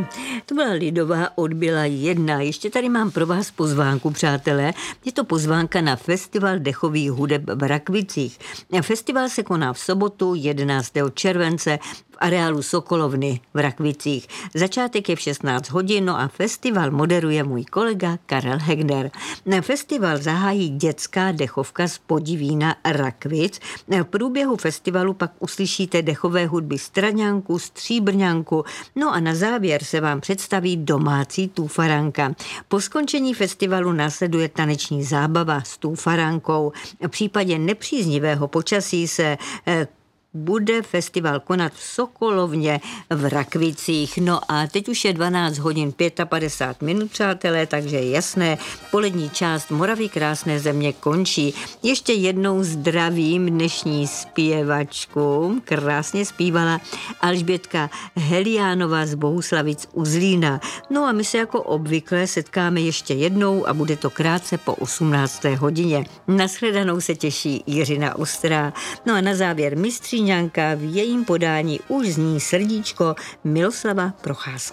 To byla Lidová odbyla 1. Ještě tady mám pro vás pozvánku, přátelé. Je to pozvánka na Festival dechových hudeb v Rakvicích. Festival se koná v sobotu 11. července v areálu Sokolovny v Rakvicích. Začátek je v 16 hodin, no a festival moderuje můj kolega Karel Hegner. Festival zahájí dětská dechovka z Podivína Rakvic. V průběhu festivalu pak uslyšíte dechové hudby Straňanku, Stříbrňanku, no a na závěr se vám představí domácí tůfaranka. Po skončení festivalu následuje taneční zábava s tůfarankou. V případě nepříznivého počasí se bude festival konat v Sokolovně v Rakvicích. No a teď už je 12 hodin 55 minut, přátelé, takže jasné, polední část Moravy krásné země končí. Ještě jednou zdravím dnešní zpěvačku. Krásně zpívala Alžbětka Heliánová z Bohuslavic u Zlína. No a my se jako obvykle setkáme ještě jednou a bude to krátce po 18. hodině. Nashledanou se těší Jiřina Ostrá. No a na závěr mistří v jejím podání už zní srdíčko Miloslava Procházky.